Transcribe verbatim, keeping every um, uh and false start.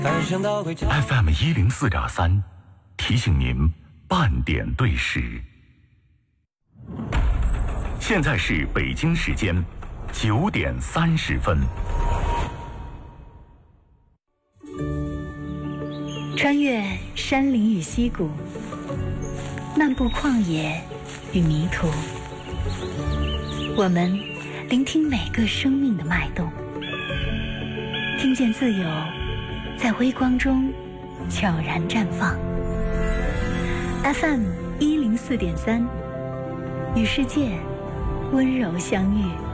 F M 一零四点三，提醒您半点对时。现在是北京时间九点三十分。 穿越山林与溪谷，漫步旷野与迷途，我们聆听每个生命的脉动，听见自由在微光中悄然绽放。 F M 一零四点三，与世界温柔相遇。